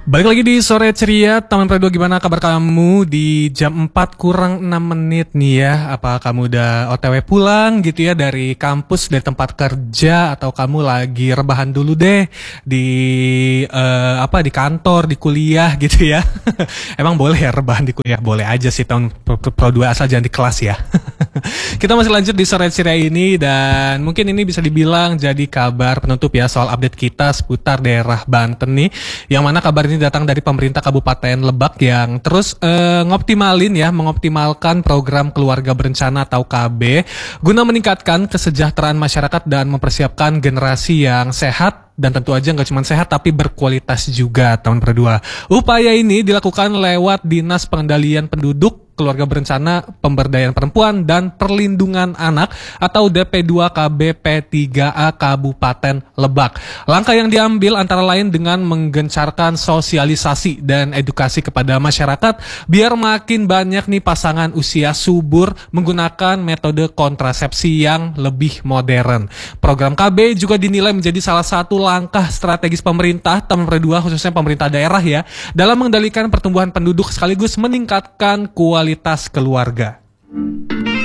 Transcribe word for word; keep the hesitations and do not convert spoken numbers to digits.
Balik lagi di Sore Ceria, teman Predo, gimana kabar kamu di jam empat kurang enam menit nih ya? Apa kamu udah O T W pulang gitu ya dari kampus, dari tempat kerja, atau kamu lagi rebahan dulu deh di eh, apa di kantor, di kuliah gitu ya? Emang boleh ya rebahan di kuliah? Boleh aja sih tahun Pro, Pro dua asal jangan di kelas ya. Kita masih lanjut di Sore Ceria ini dan mungkin ini bisa dibilang jadi kabar penutup ya soal update kita seputar daerah Banten nih. Yang mana kabar ini datang dari pemerintah Kabupaten Lebak yang terus eh, ngoptimalin ya, mengoptimalkan program keluarga berencana atau K B guna meningkatkan kesejahteraan masyarakat dan mempersiapkan generasi yang sehat dan tentu aja nggak cuma sehat tapi berkualitas juga, tahun berdua. Upaya ini dilakukan lewat Dinas Pengendalian Penduduk, Keluarga Berencana, Pemberdayaan Perempuan dan Perlindungan Anak atau D P dua K B P tiga A Kabupaten Lebak. Langkah yang diambil antara lain dengan menggencarkan sosialisasi dan edukasi kepada masyarakat biar makin banyak nih pasangan usia subur menggunakan metode kontrasepsi yang lebih modern. Program K B juga dinilai menjadi salah satu langkah strategis pemerintah, teman berdua khususnya pemerintah daerah ya, dalam mengendalikan pertumbuhan penduduk sekaligus meningkatkan kualitas keluarga.